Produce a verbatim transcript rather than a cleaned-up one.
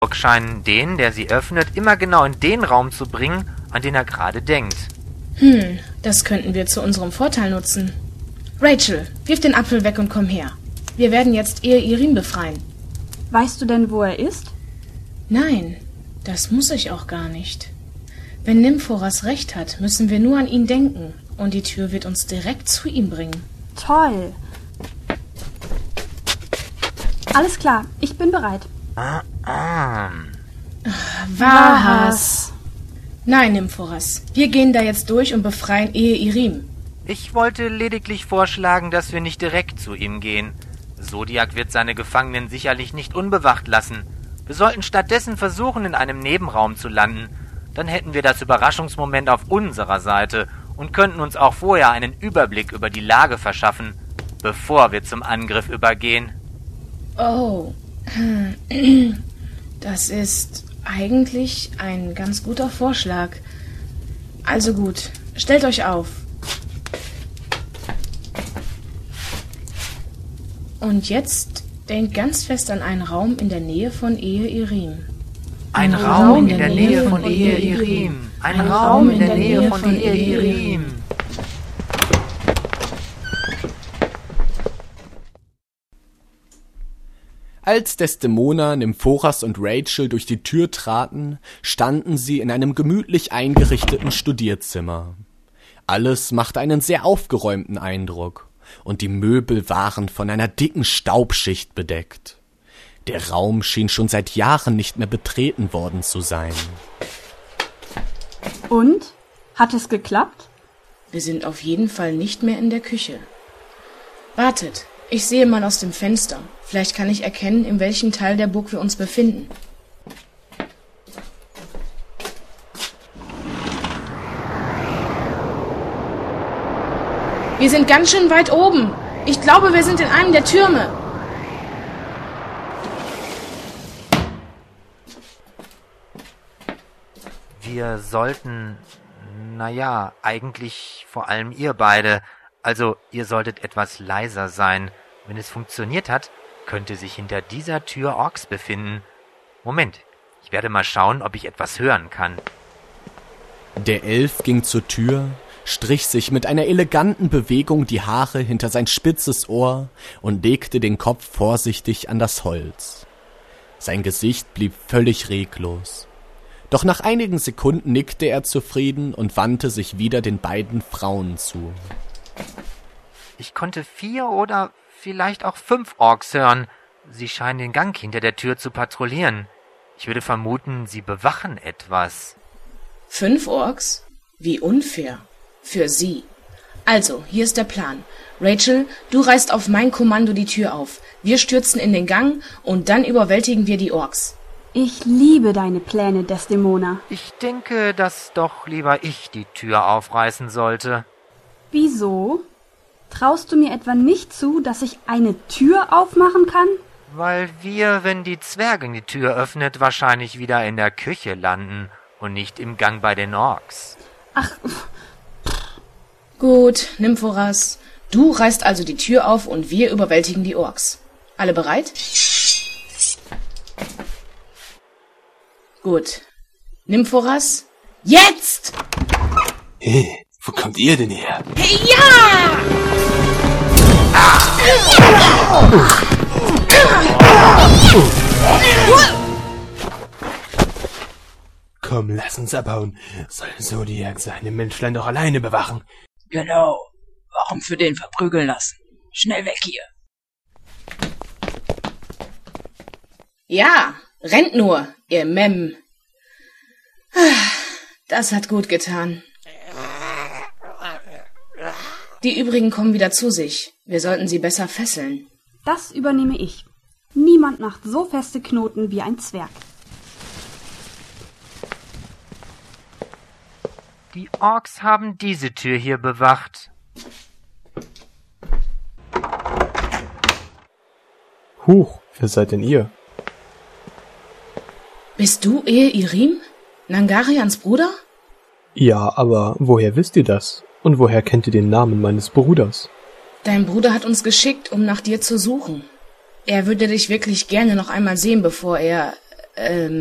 scheinen den, der sie öffnet, immer genau in den Raum zu bringen, an den er gerade denkt. Hm, das könnten wir zu unserem Vorteil nutzen. Rachel, wirf den Apfel weg und komm her. Wir werden jetzt Ehe Irim befreien. Weißt du denn, wo er ist? Nein, das muss ich auch gar nicht. Wenn Nymphoras recht hat, müssen wir nur an ihn denken und die Tür wird uns direkt zu ihm bringen. Toll. Alles klar, ich bin bereit. Ah, ah. Was? Nein, Nymphoras, wir gehen da jetzt durch und befreien Ehe Irim. Ich wollte lediglich vorschlagen, dass wir nicht direkt zu ihm gehen. Zodiac wird seine Gefangenen sicherlich nicht unbewacht lassen. Wir sollten stattdessen versuchen, in einem Nebenraum zu landen. Dann hätten wir das Überraschungsmoment auf unserer Seite und könnten uns auch vorher einen Überblick über die Lage verschaffen, bevor wir zum Angriff übergehen. Oh, das ist eigentlich ein ganz guter Vorschlag. Also gut, stellt euch auf. Und jetzt denkt ganz fest an einen Raum in der Nähe von Ehe Irim. Ein Raum in der Nähe von Ehe Irim. Ein Raum in der Nähe von Ehe Irim. Als Desdemona, Nymphoras und Rachel durch die Tür traten, standen sie in einem gemütlich eingerichteten Studierzimmer. Alles machte einen sehr aufgeräumten Eindruck, und die Möbel waren von einer dicken Staubschicht bedeckt. Der Raum schien schon seit Jahren nicht mehr betreten worden zu sein. Und? Hat es geklappt? Wir sind auf jeden Fall nicht mehr in der Küche. Wartet, ich sehe mal aus dem Fenster. Vielleicht kann ich erkennen, in welchem Teil der Burg wir uns befinden. Wir sind ganz schön weit oben. Ich glaube, wir sind in einem der Türme. Wir sollten, naja, eigentlich vor allem ihr beide, also ihr solltet etwas leiser sein. Wenn es funktioniert hat, könnte sich hinter dieser Tür Orks befinden. Moment, ich werde mal schauen, ob ich etwas hören kann. Der Elf ging zur Tür, strich sich mit einer eleganten Bewegung die Haare hinter sein spitzes Ohr und legte den Kopf vorsichtig an das Holz. Sein Gesicht blieb völlig reglos. Doch nach einigen Sekunden nickte er zufrieden und wandte sich wieder den beiden Frauen zu. Ich konnte vier oder vielleicht auch fünf Orks hören. Sie scheinen den Gang hinter der Tür zu patrouillieren. Ich würde vermuten, sie bewachen etwas. Fünf Orks? Wie unfair. Für sie. Also, hier ist der Plan. Rachel, du reißt auf mein Kommando die Tür auf. Wir stürzen in den Gang und dann überwältigen wir die Orks. Ich liebe deine Pläne, Desdemona. Ich denke, dass doch lieber ich die Tür aufreißen sollte. Wieso? Traust du mir etwa nicht zu, dass ich eine Tür aufmachen kann? Weil wir, wenn die Zwergin die Tür öffnet, wahrscheinlich wieder in der Küche landen und nicht im Gang bei den Orks. Ach, gut, Nymphoras. Du reißt also die Tür auf und wir überwältigen die Orks. Alle bereit? Gut. Nymphoras, jetzt! Hey, wo kommt ihr denn her? Hey, ja! Komm, lass uns abhauen. Soll Zodiac seine Menschlein doch alleine bewachen? Genau. Warum für den verprügeln lassen? Schnell weg hier. Ja, rennt nur, ihr Mem. Das hat gut getan. Die übrigen kommen wieder zu sich. Wir sollten sie besser fesseln. das übernehme ich. Niemand macht so feste Knoten wie ein Zwerg. Die Orks haben diese Tür hier bewacht. Huch, wer seid denn ihr? Bist du Ehe Irim? Nangarians Bruder? Ja, aber woher wisst ihr das? Und woher kennt ihr den Namen meines Bruders? Dein Bruder hat uns geschickt, um nach dir zu suchen. Er würde dich wirklich gerne noch einmal sehen, bevor er, Ähm,